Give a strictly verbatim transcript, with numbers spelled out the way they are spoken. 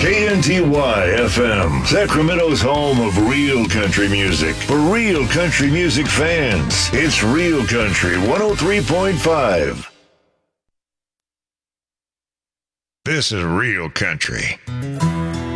K N T Y F M, Sacramento's home of real country music. For real country music fans, it's Real Country one oh three point five. This is Real Country.